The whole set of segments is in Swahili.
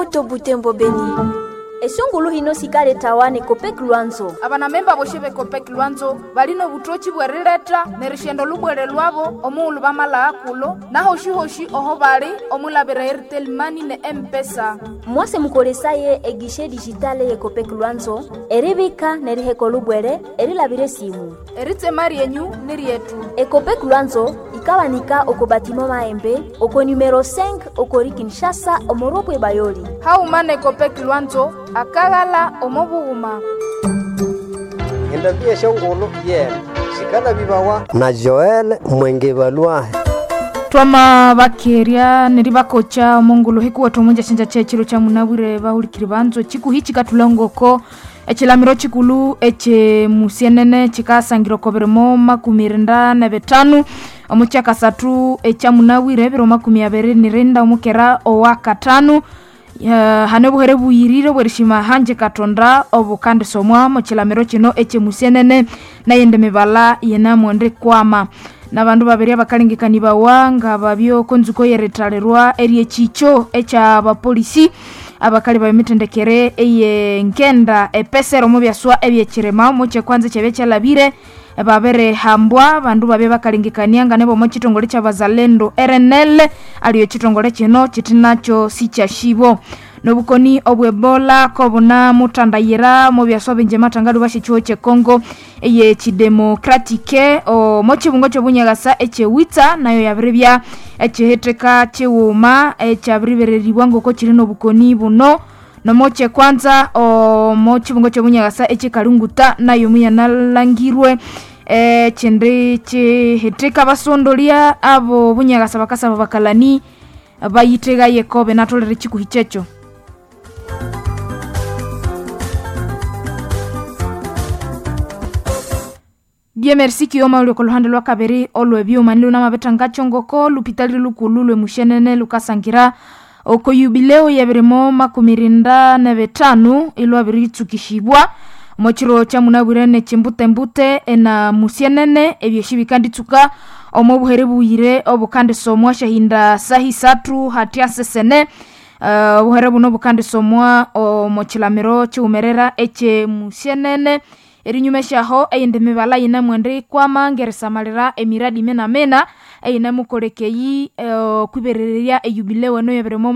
to Butembo Beni. Esungulu hino sikale tawane Kopek Luanzo. Abana memba boshebe Kopek Luanzo balino butochi bwerileta nerishendo lubwere lwabo omulu bamala akulo na hoshi oho bali omulabira Airtel Money ne M-Pesa. Mwase mukolesaye egishe digitale ye Kopek Luanzo eribika neriheko lubwere erilabire simu. Erite mari yenyu nirietu. Kopek Luanzo ikawanika oko batimo Maembe oko numero 5 oko Kinshasa omoropwe Bayoli. Haumane Kopek Luanzo akagala omobuguma. Endabie shongolo shikana bibawa na Joel Mwengebalwa. Twama bakeria neri bakocha omongolo hiku watomonja chenja chechiro cha munabwire bahulikiri banzo chiku hichi katulongoko echilamiro chikulu eche musienene chikasangiro koberemo 25 omuchaka satu echa munabwire biro 20 omukera owakatano hane buhere buyirire bwerishima hanje katonda obukande somwa mochilamiro chino eche musienene na yende mibala yena mwende kwama na bandu babiri abakalingikani bawanga babyo konzuko yeretarerwa erie chicho echa abapolisi abakali bamitendekere eye nkenda epesero mu byaswa ebyekirema mu kwanza cyebecha labire babere hambwa bandu babe bakalingikania ngane bo mu kitongole cha bazalendo RNL aliyo kitongole kino kitinacho sicha shibo nobukoni obwebola kobuna mutandayira mu byaswa benje matangadu bashicho che Kongo eye chidemokratike o mochibungo cyo bunyagasa eche wita nayo yabirebya eche heteka chewuma eche abribereribwa ngoko kirino bukoni buno no moche kwanza o mochibungo cyo bunyagasa eche kalunguta nayo muyanalangirwe chendre che heteka basondolia abo bunyagasa bakasa bakalani bayitega yekobe natolere chikuhichecho. Bien merci kioma ule kolohande lwa kaberi olwe bio manilo na mabetanga chongoko lupitali lukululwe mushenene lukasangira oko yubileo ya beremo 25 ilwa biritsukishibwa mochiro cha munabwirene chimbute ena musienene ebyeshibikanditsuka omobuhere buyire obukande somwa shahinda sahi satu hatia sesene buhere buno bukande somwa omochilamiro chumerera eche musienene erinyumeshaho eyende mibala ina mwende kwa mangeresa malira emiradi mena eyina mukolekeyi kwiberereria eyubileo no yeberemo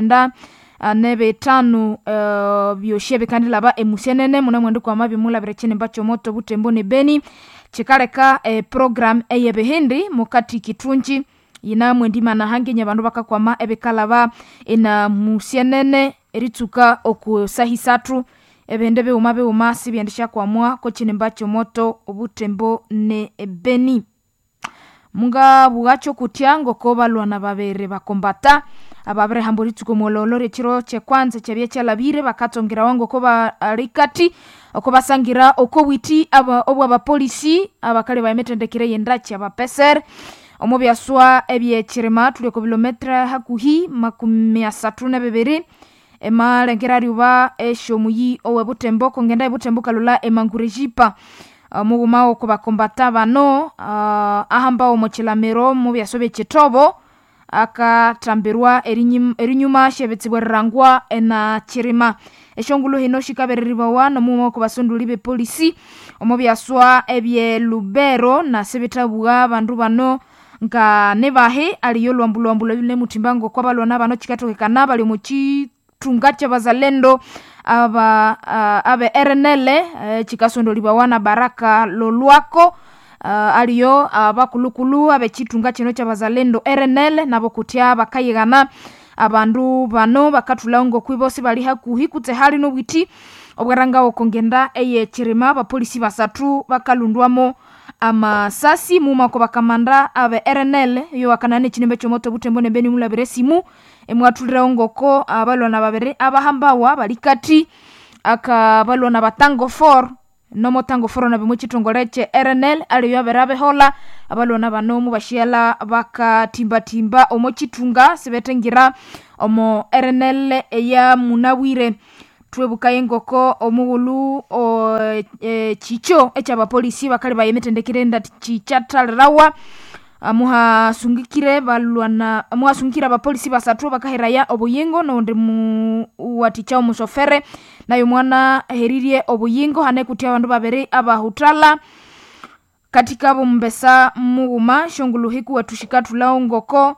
25 byoshebe kandi laba emusenene muna mwende kwa mabi mula berechene mbacho moto Butembo ne Beni chikaleka program eyebehindi mukati kitunji ina mwendima na hange nyabandu bakakwama ebekalaba ina musienene eritsuka okusahi satu ebendebe uma sibyendesha kwa mwa ko chinembacho moto Butembo ne Beni munga bugacho kutyango ko balwana babere bakombata ababere hamboritsuko mololore chiro che kwanza chabye labire bakatongera wango ko barikati oko basangira oko witi obwa bapolisi abakale bametendekire yendachi abapeser omobyaswa ebyekirema tuli ko kilometra hakuhi 32 emalengera uba eshomuyi owe Butembo kongenda Butembo kalula emangurejipa mugumao ko bakombata bano ahamba omochilamero mu byasobe chitobo akatambirwa erinyuma shebetsibwe rangwa ena chirima eshongulu hino shikabereriba wana mu ko basondulibe polisi omobyaswa ebye Lubero na sebetabuga bandu bano nga nebahe aliyo lwambulwambulo ne mutimbango kwa balwana bano chikatokekana bali mu tungache bazalendo abe RNL chikasondoliba wana Baraka Lolwako aliyo abakulukulu abe chitungache no cha bazalendo RNL nabo kutia bakayigana abandu bano bakatulaongo kwibosi bali hakuhi kutse hali no bwiti obwaranga okongenda eye chirima bapolisi basatu bakalundwamo amasasi muma ko bakamanda abe RNL yo akanane chinembe chomoto Butembo ne Beni mula beresimu emwatulira ngoko abalwana babere abahambawa balikati akabalwana batango 4 nomo tango 4 na bimuchitongoleche RNL aliyo berabe hola abalwana banomu bashiela bakatimba omochitunga sebetengira omo RNL eya munawire twebukaye ngoko omugulu chicho echa abapolisi bakali bayemetendekire nda chichatalrawa muhasungikire balwana muhasungikira abapolisi basatu bakahiraya obuyingo nonde mu watichao musofere nayo mwana heririe obuyingo hane kutia bandu babere abahutala katika bumbesa muuma shonguluhiku watushikatu lao ngoko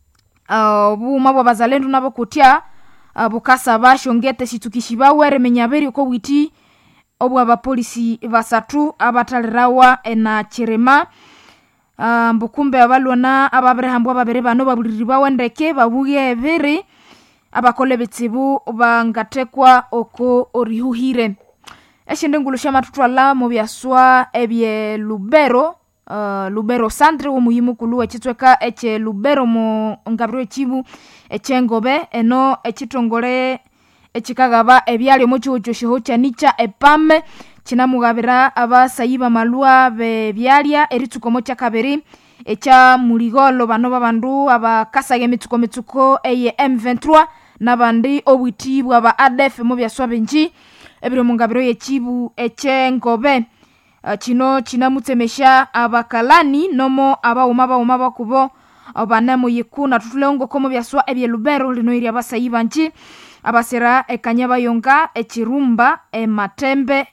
buuma bwa bazalendo nabo kutia bukasa bashongete situkishibawe remenyaberi uko witi obwa abapolisi basatu abatalirawa na Cherema mbukumbe abalwana ababrehambwa babere bano babuliriba wendeke babuye bere abakole betsibu bangatekwa oko orihuhire eshinde ngulusha matutwala mu byaswa ebye Lubero Lubero Centre wo muhimu kuluwa chitweka eche Lubero mu ngabiro chibu echengobe eno echitongole echikagaba ebyali mu chihucho shihocha nicha epame chinamugabira abasayiba malua be byalya eritsuko mocha kabiri echa muligolo bano babandu abakasage mitsuko eye M23 nabandi obwiti bwa ADF mu byaswa benji ebiro mungabiro yechibu echengobe chino chinamutsemesha abakalani nomo abauma bakubo abanamo yekuna tutulongo komo byaswa ebye Lubero lino iri abasayiba nji abasera ekanyaba yonga echirumba matembe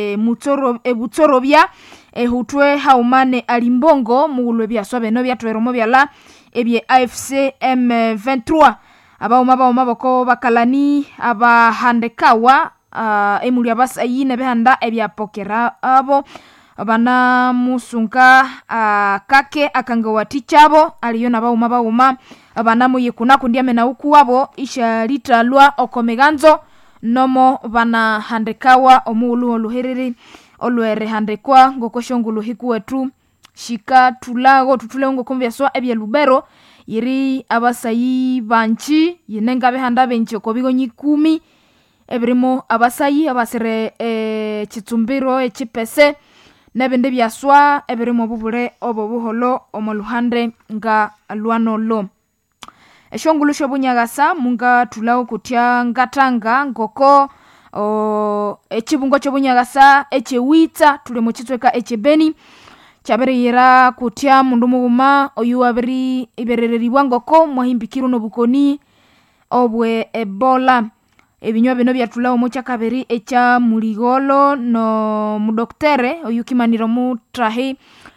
butsorobya hutwe haumane alimbongo mugulwe byaswa beno byatweromo byala ebye AFC M23 abauma bako bakalani abahandekawa emuli abasayine behanda ebyapokera abo bana musunga kake akangawati chabo aliyo nabauma abana muyekuna kundiame na uku wabo isha litalwa okomeganzo nomo bana handekawa omulu oluhereri olwere handekwa ngokoshongulu hiku wetu shika tulago tutulengo kumbyaswa ebye Lubero yiri abasayi banchi yinenga behanda benchi okobigo 10 ebrimo abasayi abasere chitsumbiro echipese nebende byaswa ebrimo bubure obobuholo omoluhande nga lwanolo eshongulusho bunyagasa munga tulao kutia ngatanga ngoko echibungo chobunyagasa echewita tule mochitweka echebeni chabere yera kutia mundu muuma oyu abiri iberereri wangoko mwahimbikiru no bukoni obwe Ebola ebinywa bino byatulao mocha kabiri echa muligolo no mudoktere oyu kimaniro mutrahi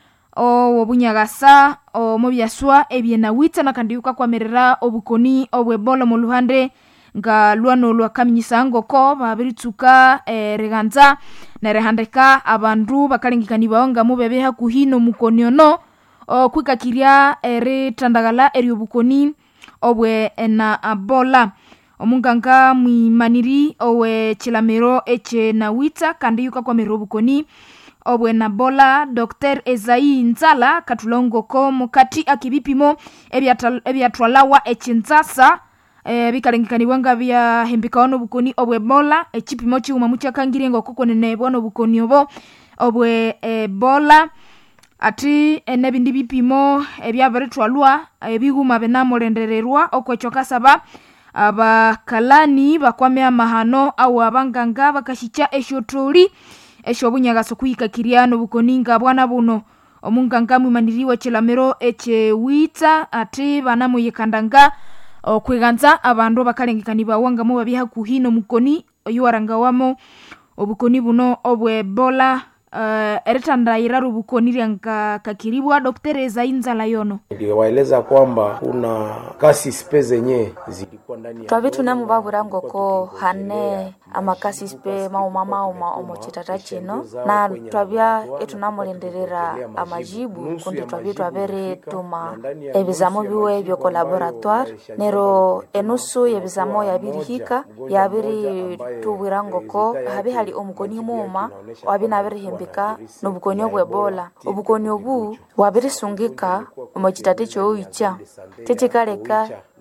obunyagasa mu byaswa ebyena wita nakandiyuka kwamerera obukoni obwe Ebola mu luhande nga lwano lwakaminyisa ngoko babiritsuka reganza nerehandeka abandu bakalengikani baonga mubebeha kuhino mukoniono kwikakiria tandagala eryobukoni obwe na Ebola omunganga mwimaniri owe chilamero eche na wita kandiyuka kwamerera obukoni obwe na Ebola Dr. Ezai Nzala katulongoko mukati akibipimo ebyatwalawa echinzasa bikalengikani wanga bya hembikaono bukoni obwe Ebola echipimo chiuma muchakangire ngoko nene bono bukoni obwe Ebola ati nebindi bipimo ebyabaretwalwa ebiguma benamolendererwa okwechokasaba abakalani bakwame amahano au abanganga bakashicha eshotoli esho bunyagaso kuyikakiria no bukoninga bwana buno omunganga mwimaniriwe chilamero eche wita ati bana muyikandanga kweganza abandu bakalengekani bawanga mu babiha kuhino mukoni oyuaranga wamo obukoni buno obwe Ebola eretanda iraru bukoni ryanga kakiribwa Dr. Ezai Nzala yono niliwaeleza kwamba kuna kasi spe zenye zilikuwa ndani ya twabitu na mubabura ngoko hane amakasi spe mauma omochitata chino na twabya etunamulenderera amajibu kundi twabitu abere tuma ebizamo biwe byo laboratoire nero enusu yebizamo yabirihika yabiri tubwira ngoko habe hali omukoni muuma wabina abirihembika nobukoni obwe Ebola obukoni obu wabirisungika omochitate choicha techikaleka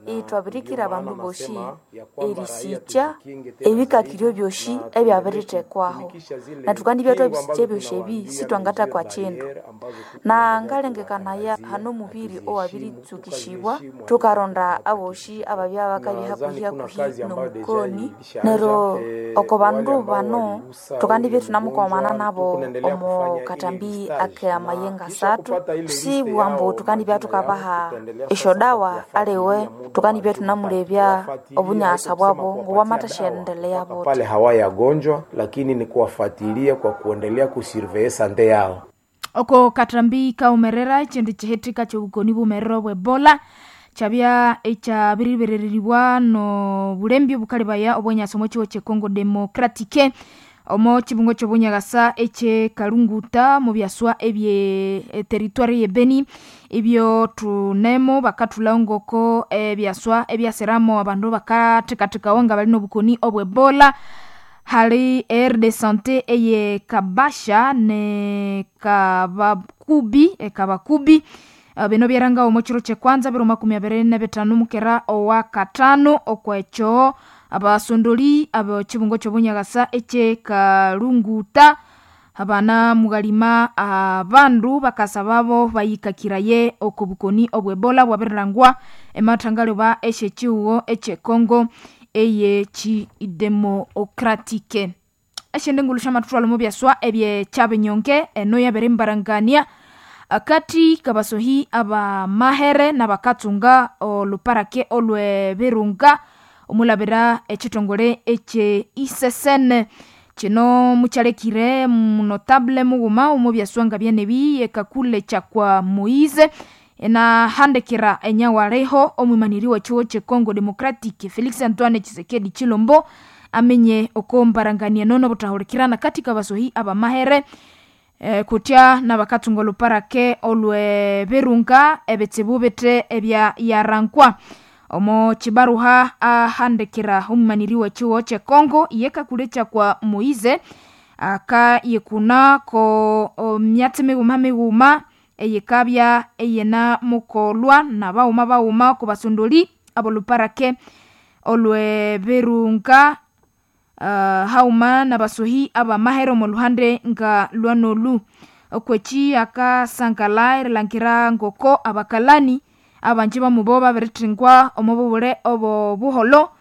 itwabirikira abandu boshi erisicha ebikakiryo byoshi ebyabiritekwaho na tukandi byatwa bisiche byoshi ebi sitwangata kwa chindu na ngalengekanaya hano mubiri owabiritsukishibwa tukaronda aboshi ababya bakabihakuhia kuhi nomukoni nero oko bandu bano tukandi byetu namukomana nabo omo katambi ake amayenga satu si bwambo tukandi bya tukabaha eshodawa alewe tukandi bya tunamulebya obunyasa bwabo ngoba matashendelea bote pale hawaya gonjwa lakini ni kuwafuatilia kwa kuendelea kusurveiller sante yao oko katambi kaumerera chindi chihetika chobukoni bumerero bwebola chabya echabiribereriwa no bulembyo bukalibaya obonyasa mochiwo chekongo demokratike omo chibungo chobunyagasa eche kalunguta mu byaswa ebye territoire ye Beni ibyo tunemo bakatulangoko byaswa ebyaseramo abandu bakatekateka wanga bali no bukoni obwebola hali air de santé eye kabasha ne kabakubi bino byaranga omochiro che kwanza biro 25 mukera owa katano okwecho abasondoli abo chibungo chobunyagasa eche kalunguta abana mugalima abandu bakasababo bayikakiraye okobukoni obwebola bwabirangwa ematangalo ba eshe chiwo eche Kongo eye chi demokratike ashende ngulusha matwalo mu byaswa ebye chabenyonge eno yaberembarangania akati kabasohi aba mahere na bakatunga oluparake olwe berunga omulabira echitongole eche isesene chino muchalekire notable muguma omubyaswanga byenebi ekakule chakwa Moise ena handekira enyawareho omumaniri wa chuo che Congo Democratic Felix Antoine Tshisekedi Chilombo amenye okombarangania nono butahurikirana katika basohi aba mahere kutya na bakatunga luparake olwe berunga ebetsebubete ebya yarankwa omo chibaruha ahandekira omumaniri wa chuo che Congo yeka kulecha kwa Moise aka yekuna ko myatime guma eyekabya eyena mukolwa na bauma ko basondoli aboluparake olwe berunga hauma na basohi aba mahero mu luhande nga lwanolu okwechi aka sankala lankira ngoko abakalani abanjiba muboba beritringwa omubule obo buholo